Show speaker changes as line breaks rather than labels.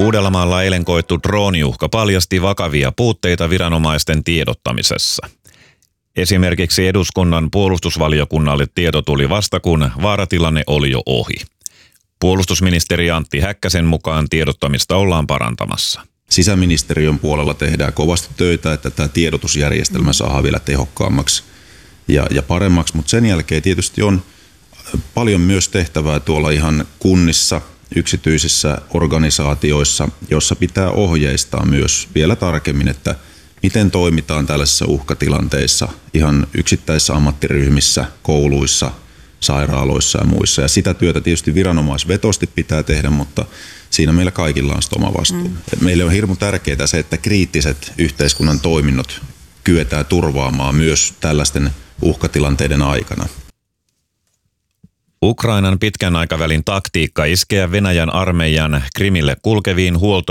Uudellamaalla eilen koettu drooniuhka paljasti vakavia puutteita viranomaisten tiedottamisessa. Esimerkiksi eduskunnan puolustusvaliokunnalle tieto tuli vasta, kun vaaratilanne oli jo ohi. Puolustusministeri Antti Häkkäsen mukaan tiedottamista ollaan parantamassa.
Sisäministeriön puolella tehdään kovasti töitä, että tämä tiedotusjärjestelmä saadaan vielä tehokkaammaksi ja paremmaksi, mutta sen jälkeen tietysti on paljon myös tehtävää tuolla ihan kunnissa, yksityisissä organisaatioissa, jossa pitää ohjeistaa myös vielä tarkemmin, että miten toimitaan tällaisissa uhkatilanteissa ihan yksittäisissä ammattiryhmissä, kouluissa, sairaaloissa ja muissa. Ja sitä työtä tietysti viranomaisvetosti pitää tehdä, mutta siinä meillä kaikilla on oma vastuu. Meille on hirmu tärkeää se, että kriittiset yhteiskunnan toiminnot kyetään turvaamaan myös tällaisten uhkatilanteiden aikana.
Ukrainan pitkän aikavälin taktiikka iskeä Venäjän armeijan Krimille kulkeviin huolto-